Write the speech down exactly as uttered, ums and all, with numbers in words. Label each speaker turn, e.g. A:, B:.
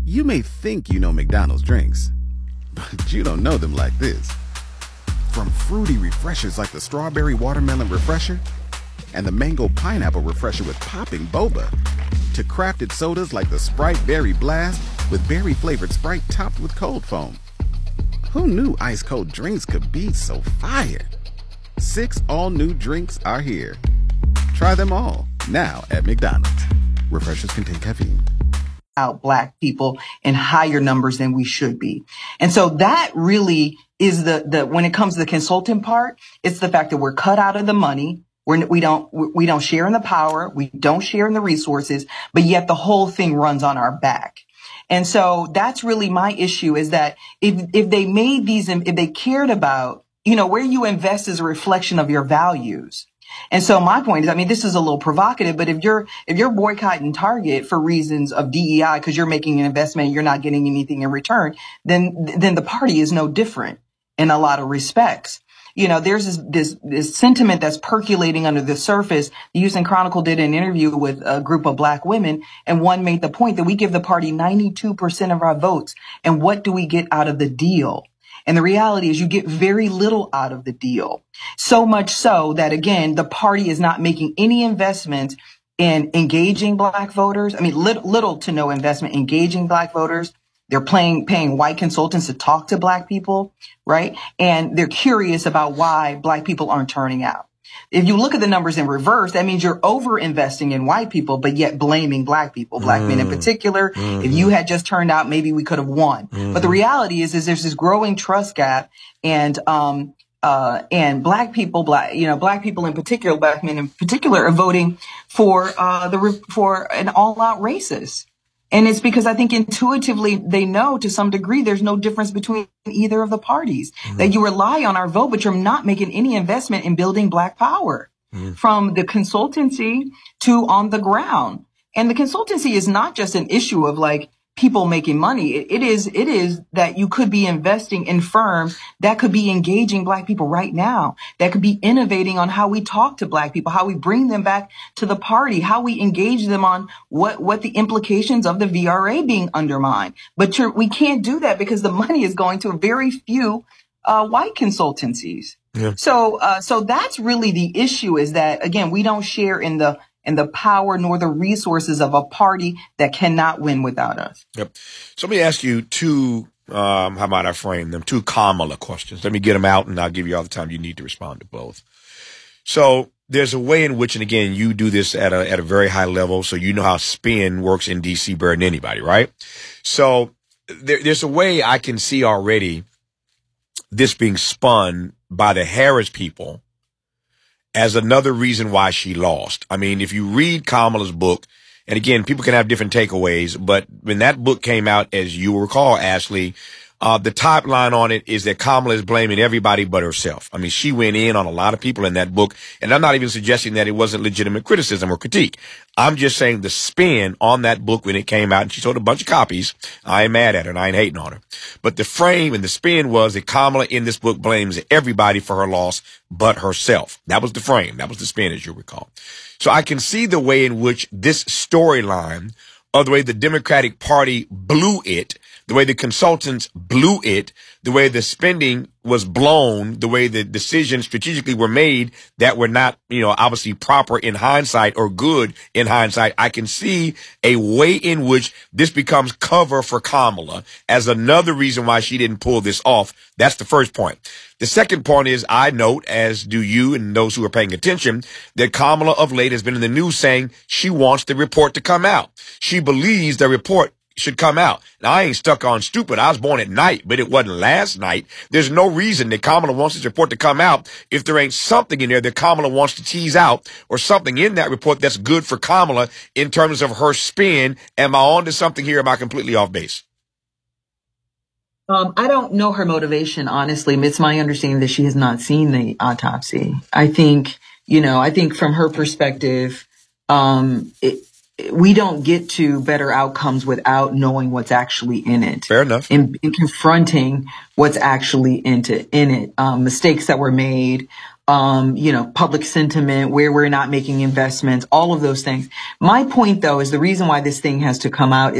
A: You may think you know McDonald's drinks, but you don't know them like this. From fruity refreshers like the Strawberry Watermelon Refresher and the Mango Pineapple Refresher with popping boba, to crafted sodas like the Sprite Berry Blast with berry-flavored Sprite topped with cold foam. Who knew ice-cold drinks could be so fire? Six all-new drinks are here. Try them all, now at McDonald's. Refreshers contain caffeine.
B: Out Black people in higher numbers than we should be. And so that really is the, the, when it comes to the consultant part, it's the fact that we're cut out of the money. We're, we don't, we don't share in the power. We don't share in the resources, but yet the whole thing runs on our back. And so that's really my issue, is that if, if they made these, if they cared about, you know, where you invest is a reflection of your values. And so my point is, I mean, this is a little provocative, but if you're, if you're boycotting Target for reasons of D E I, because you're making an investment, you're not getting anything in return, then, then the party is no different in a lot of respects. You know, there's this, this, this sentiment that's percolating under the surface. The Houston Chronicle did an interview with a group of Black women, and one made the point that we give the party ninety-two percent of our votes. And what do we get out of the deal? And the reality is you get very little out of the deal. So much so that, again, the party is not making any investment in engaging Black voters. I mean, little, little to no investment engaging Black voters. They're paying, paying white consultants to talk to Black people, right? And they're curious about why Black people aren't turning out. If you look at the numbers in reverse, that means you're over investing in white people, but yet blaming Black people, Black mm. men in particular. Mm-hmm. If you had just turned out, maybe we could have won. Mm-hmm. But the reality is, is there's this growing trust gap, and, um, uh, and Black people, Black, you know, Black people in particular, Black men in particular, are voting for, uh, the, for an all-out racist. And it's because I think intuitively they know to some degree there's no difference between either of the parties, mm-hmm. that you rely on our vote, but you're not making any investment in building Black power, mm-hmm. from the consultancy to on the ground. And the consultancy is not just an issue of like people making money. It, it is, it is that you could be investing in firms that could be engaging Black people right now, that could be innovating on how we talk to Black people, how we bring them back to the party, how we engage them on what, what the implications of the V R A being undermined. But you're, we can't do that because the money is going to very few, uh, white consultancies. Yeah. So, uh, so that's really the issue, is that, again, we don't share in the, and the power nor the resources of a party that cannot win without us.
C: Yep. So let me ask you two, um, how about I frame them, two Kamala questions. Let me get them out, and I'll give you all the time you need to respond to both. So there's a way in which, and again, you do this at a, at a very high level, so you know how spin works in D C better than anybody, right? So there, there's a way I can see already this being spun by the Harris people as another reason why she lost. I mean, if you read Kamala's book, and again, people can have different takeaways, but when that book came out, as you will recall, Ashley, uh, the top line on it is that Kamala is blaming everybody but herself. I mean, she went in on a lot of people in that book, and I'm not even suggesting that it wasn't legitimate criticism or critique. I'm just saying the spin on that book when it came out, and she sold a bunch of copies. I ain't mad at her, and I ain't hating on her. But the frame and the spin was that Kamala in this book blames everybody for her loss but herself. That was the frame. That was the spin, as you recall. So I can see the way in which this storyline, or the way the Democratic Party blew it, the way the consultants blew it, the way the spending was blown, the way the decisions strategically were made that were not, you know, obviously proper in hindsight or good in hindsight. I can see a way in which this becomes cover for Kamala as another reason why she didn't pull this off. That's the first point. The second point is, I note, as do you and those who are paying attention, that Kamala of late has been in the news saying she wants the report to come out. She believes the report should come out. Now, I ain't stuck on stupid. I was born at night, but it wasn't last night. There's no reason that Kamala wants this report to come out if there ain't something in there that Kamala wants to tease out, or something in that report that's good for Kamala in terms of her spin. Am I on to something here? Am I completely off base?
B: Um, I don't know her motivation, honestly. It's my understanding that she has not seen the autopsy. I think, you know, I think from her perspective, um, it, we don't get to better outcomes without knowing what's actually in it.
C: Fair enough.
B: And, and confronting what's actually into, in it. Um, mistakes that were made, um, you know, public sentiment, where we're not making investments, all of those things. My point, though, is the reason why this thing has to come out